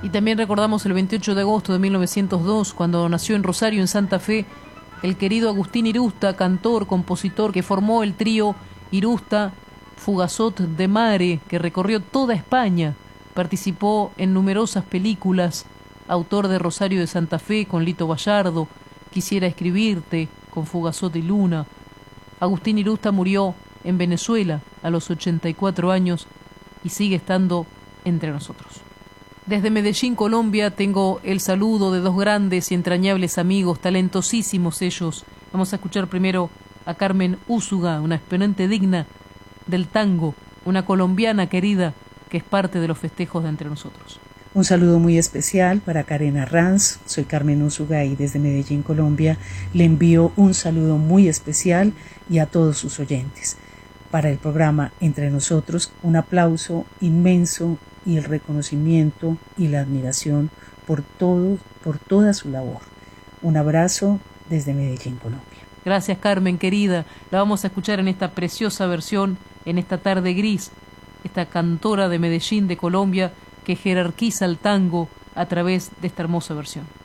Y también recordamos el 28 de agosto de 1902, cuando nació en Rosario, en Santa Fe, el querido Agustín Irusta, cantor, compositor, que formó el trío Irusta Fugazot de Mare, que recorrió toda España, participó en numerosas películas, autor de Rosario de Santa Fe con Lito Bayardo, Quisiera escribirte con Fugazot y Luna. Agustín Irusta murió en Venezuela a los 84 años y sigue estando entre nosotros. Desde Medellín, Colombia, tengo el saludo de dos grandes y entrañables amigos, talentosísimos ellos. Vamos a escuchar primero a Carmen Úsuga, una exponente digna del tango, una colombiana querida que es parte de los festejos de Entre Nosotros. Un saludo muy especial para Karen Arranz. Soy Carmen Úsuga y desde Medellín, Colombia, le envío un saludo muy especial y a todos sus oyentes. Para el programa Entre Nosotros, un aplauso inmenso y el reconocimiento y la admiración por toda su labor. Un abrazo desde Medellín, Colombia. Gracias, Carmen, querida. La vamos a escuchar en esta preciosa versión, en esta tarde gris, esta cantora de Medellín, de Colombia, que jerarquiza el tango a través de esta hermosa versión.